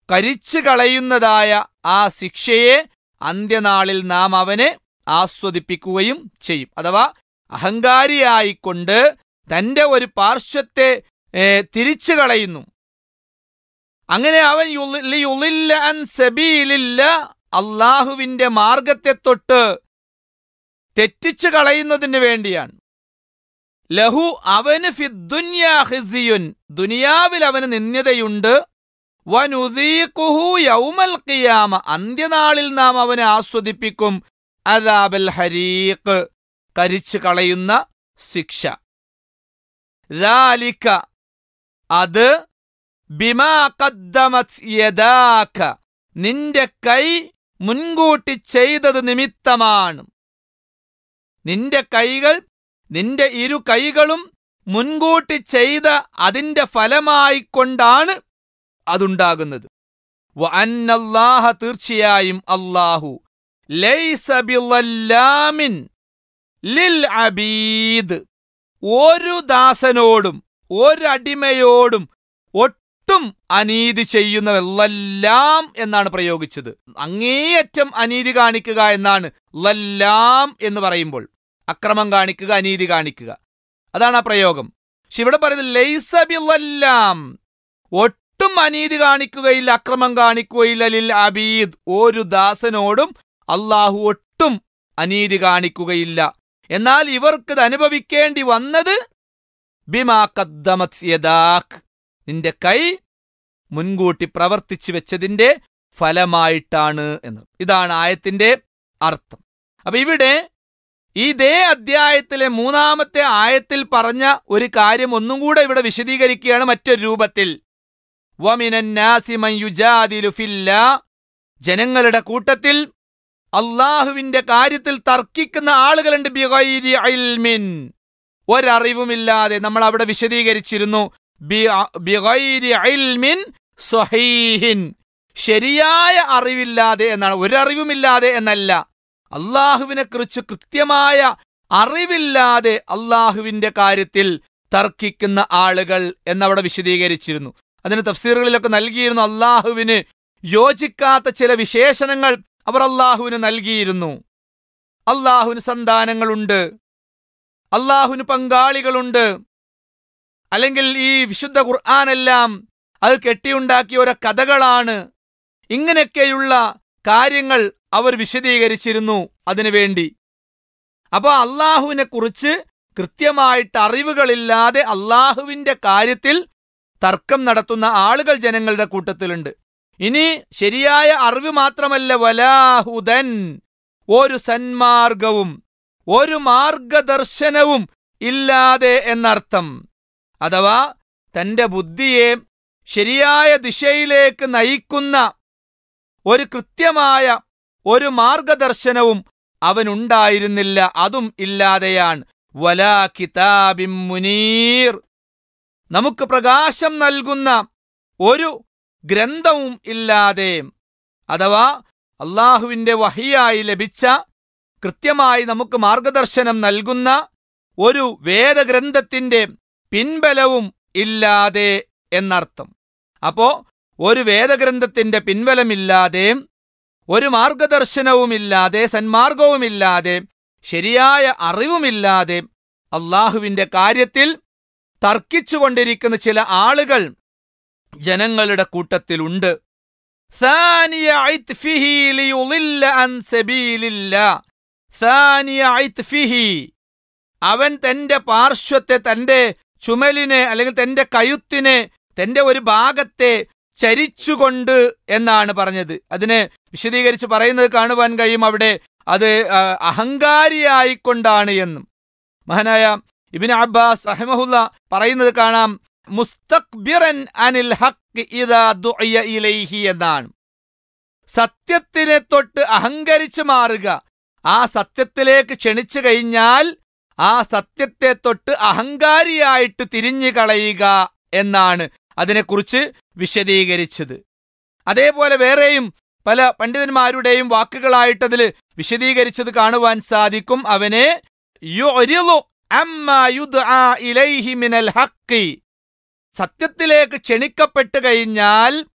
കരിച്ചു കളയുന്നതായ ആ ശിക്ഷയെ അന്ത്യനാളിൽ നാം അവനെ ആസ്വദിപ്പിക്കുകയും ചെയ്യും. അഥവാ അഹങ്കാരിയായിക്കൊണ്ട് തന്റെ ഒരു പാർശ്വത്തെ തിരിച്ചു കളയുന്നു. അങ്ങനെ അവൻ അള്ളാഹുവിന്റെ മാർഗത്തെ തൊട്ട് തെറ്റിച്ചു കളയുന്നതിന് വേണ്ടിയാണ്. ലഹു അവന് ഫിദ്ദുന്യാ ഖിസ്യുൻ ദുനിയാവിൽ അവന് നിന്ദ്യതയുണ്ട്. വനുദീഖുഹു യൗമൽ ഖിയാമ അന്ത്യനാളിൽ നാം അവനെ ആസ്വദിപ്പിക്കും അദാബൽ ഹരീഖ് കരിച്ചു കളയുന്ന ശിക്ഷ. ദാലിക അത് ബിമാ ഖദ്ദമത് യദാക നിന്റെ കൈ മുൻകൂട്ടി ചെയ്തത് നിമിത്തമാണ്. നിന്റെ കൈകൾ, നിന്റെ ഇരു കൈകളും മുൻകൂട്ടി ചെയ്ത അതിന്റെ ഫലമായിക്കൊണ്ടാണ് അതുണ്ടാകുന്നത്. വഅന്നല്ലാഹ തീർച്ചയായും അല്ലാഹു ലൈസ ബിളല്ലാമിൻ ലിൽ അബീദ് ഒരു ദാസനോടും ഒരടിമയോടും ഒട്ടും അനീതി ചെയ്യുന്നവെല്ലാം എന്നാണ് പ്രയോഗിച്ചത്. അങ്ങേയറ്റം അനീതി കാണിക്കുക എന്നാണ് ലല്ലാം എന്ന് പറയുമ്പോൾ. അക്രമം കാണിക്കുക, അനീതി കാണിക്കുക, അതാണ് ആ പ്രയോഗം. പക്ഷെ ഇവിടെ പറയുന്നത് ലൈസ ബിളല്ലാം ഒട്ടും അനീതി കാണിക്കുകയില്ല, അക്രമം കാണിക്കുകയില്ല. ലിൽ അബീദ് ഒരു ദാസനോടും അള്ളാഹു ഒട്ടും അനീതി കാണിക്കുകയില്ല. എന്നാൽ ഇവർക്കിത് അനുഭവിക്കേണ്ടി വന്നത് ബിമാ ഖദ്ദമത് യദാക് നിന്റെ കൈ മുൻകൂട്ടി പ്രവർത്തിച്ചു വെച്ചതിന്റെ ഫലമായിട്ടാണ് എന്ന്. ഇതാണ് ആയത്തിന്റെ അർത്ഥം. അപ്പൊ ഇവിടെ ഇതേ അധ്യായത്തിലെ 3-ാമത്തെ ആയത്തിൽ പറഞ്ഞ ഒരു കാര്യം ഒന്നും കൂടെ ഇവിടെ വിശദീകരിക്കുകയാണ് മറ്റൊരു രൂപത്തിൽ. വമിനന്നാസി മൻ യുജാദിലു ഫില്ലാ ജനങ്ങളുടെ കൂട്ടത്തിൽ അള്ളാഹുവിന്റെ കാര്യത്തിൽ തർക്കിക്കുന്ന ആളുകളുണ്ട്. ബിഗൈരി ഇൽമിൻ ഒരറിവുമില്ലാതെ. നമ്മൾ അവിടെ വിശദീകരിച്ചിരുന്നു ബിഗൈരി ഇൽമിൻ സ്വഹീഹിൻ ശരിയായ അറിവില്ലാതെ എന്നാണ്. ഒരറിവുമില്ലാതെ എന്നല്ല, അള്ളാഹുവിനെ കുറിച്ച് കൃത്യമായ അറിവില്ലാതെ അള്ളാഹുവിന്റെ കാര്യത്തിൽ തർക്കിക്കുന്ന ആളുകൾ എന്നവിടെ വിശദീകരിച്ചിരുന്നു. അതിന് തഫ്സീറുകളിലൊക്കെ നൽകിയിരുന്നു. അള്ളാഹുവിന് യോജിക്കാത്ത ചില വിശേഷണങ്ങൾ അവർ അള്ളാഹുവിന് നൽകിയിരുന്നു. അള്ളാഹുവിന് സന്താനങ്ങളുണ്ട്, അള്ളാഹുവിന് പങ്കാളികളുണ്ട്, അല്ലെങ്കിൽ ഈ വിശുദ്ധ ഖുർആനെല്ലാം അത് കെട്ടിയുണ്ടാക്കിയ ഓരോ കഥകളാണ്. ഇങ്ങനെയൊക്കെയുള്ള കാര്യങ്ങൾ അവർ വിശദീകരിച്ചിരുന്നു അതിനുവേണ്ടി. അപ്പൊ അള്ളാഹുവിനെ കുറിച്ച് കൃത്യമായിട്ട് അറിവുകളില്ലാതെ അള്ളാഹുവിന്റെ കാര്യത്തിൽ തർക്കം നടത്തുന്ന ആളുകൾ ജനങ്ങളുടെ കൂട്ടത്തിലുണ്ട്. ഇനി ശരിയായ അറിവ് മാത്രമല്ല, വലാഹുദൻ ഒരു സന്മാർഗവും ഒരു മാർഗദർശനവും ഇല്ലാതെ എന്നർത്ഥം. അഥവാ തന്റെ ബുദ്ധിയെ ശരിയായ ദിശയിലേക്ക് നയിക്കുന്ന ഒരു കൃത്യമായ ഒരു മാർഗദർശനവും അവനുണ്ടായിരുന്നില്ല, അതും ഇല്ലാതെയാണ്. വലാ കിതാബിൻ മുനീർ നമുക്ക് പ്രകാശം നൽകുന്ന ഒരു ഗ്രന്ഥവും ഇല്ലാതെ. അഥവാ അള്ളാഹുവിന്റെ വഹിയായി ലഭിച്ച കൃത്യമായി നമുക്ക് മാർഗദർശനം നൽകുന്ന ഒരു വേദഗ്രന്ഥത്തിന്റെ പിൻബലവും ഇല്ലാതെ എന്നർത്ഥം. അപ്പോ ഒരു വേദഗ്രന്ഥത്തിന്റെ പിൻബലമില്ലാതെ, ഒരു മാർഗദർശനവുമില്ലാതെ, സന്മാർഗവുമില്ലാതെ, ശരിയായ അറിവുമില്ലാതെ അള്ളാഹുവിന്റെ കാര്യത്തിൽ തർക്കിച്ചുകൊണ്ടിരിക്കുന്ന ചില ആളുകൾ ജനങ്ങളുടെ കൂട്ടത്തിലുണ്ട്. അവൻ തന്റെ പാർശ്വത്തെ, തന്റെ ചുമലിനെ അല്ലെങ്കിൽ തന്റെ കഴുത്തിനെ, തന്റെ ഒരു ഭാഗത്തെ ചരിച്ചുകൊണ്ട് എന്നാണ് പറഞ്ഞത്. അതിനെ വിശദീകരിച്ച് പറയുന്നത് കാണുവാൻ കഴിയും അവിടെ. അത് അഹങ്കാരിയായിക്കൊണ്ടാണ് എന്നും. മഹാനായ ഇബ്നു അബ്ബാസ് റഹിമഹുല്ലാ പറയുന്നത് കാണാം, മുസ്തക്ബിറൻ അനിൽ ഹഖ് ഇദാ ദുഇയ ഇലൈഹി എന്നാണ്. സത്യത്തിനെ തൊട്ട് അഹങ്കരിച്ചു മാറുക, ആ സത്യത്തിലേക്ക് ക്ഷണിച്ചു കഴിഞ്ഞാൽ ആ സത്യത്തെ തൊട്ട് അഹങ്കാരിയായിട്ട് തിരിഞ്ഞു കളയുക എന്നാണ് അതിനെക്കുറിച്ച് വിശദീകരിച്ചത്. അതേപോലെ വേറെയും പല പണ്ഡിതന്മാരുടെയും വാക്കുകളായിട്ട് അതിൽ വിശദീകരിച്ചത് കാണുവാൻ സാധിക്കും. അവനെ യുഅ്രിളു അമ്മാ യുദ്ആ ഇലൈഹി മിനൽ ഹഖ് സത്യത്തിലേക്ക് ക്ഷണിക്കപ്പെട്ടു കഴിഞ്ഞാൽ